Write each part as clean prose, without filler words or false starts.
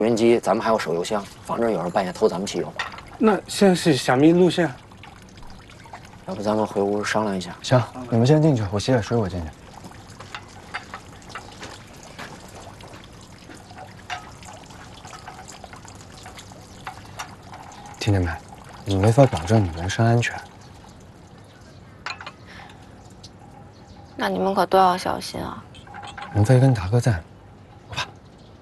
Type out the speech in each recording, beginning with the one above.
无人机咱们还要守邮箱，防止有人半夜偷咱们汽油。 那现在是小秘路线， 要不咱们回屋商量一下？ 行，你们先进去，我洗点水，我进去。听见没？我没法保证你们人身安全。 那你们可都要小心啊！ 龙飞跟达哥在，我怕。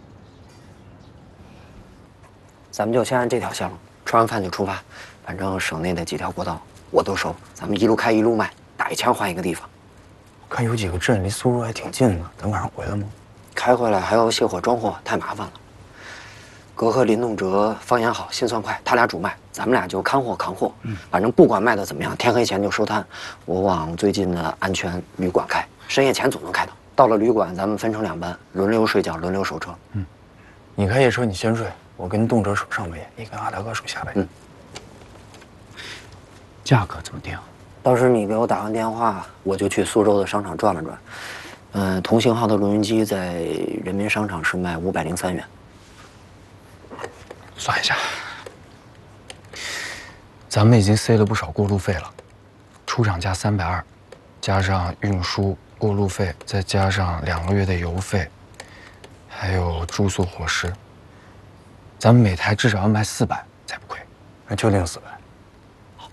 咱们就先按这条线路，吃完饭就出发。反正省内的几条国道我都熟，咱们一路开一路卖，打一枪换一个地方。 我看有几个镇离苏州还挺近的，咱晚上回来吗？ 开回来还要卸货装货，太麻烦了。格和林栋哲方言好，心算快，他俩主卖，咱们俩就看货扛货。反正不管卖的怎么样，天黑前就收摊。我往最近的安全旅馆开，深夜前总能开到。到了旅馆，咱们分成2班，轮流睡觉，轮流守车。 你开夜车，你先睡，我跟动辄守上半夜，你跟阿达哥守下半夜。价格怎么定？ 到时你给我打完电话，我就去苏州的商场转了转。同型号的录音机在人民商场是卖503元。 算一下，咱们已经塞了不少过路费了，出厂价320，加上运输、过路费，再加上2个月的油费，还有住宿伙食，咱们每台至少要卖400才不亏。那就定400。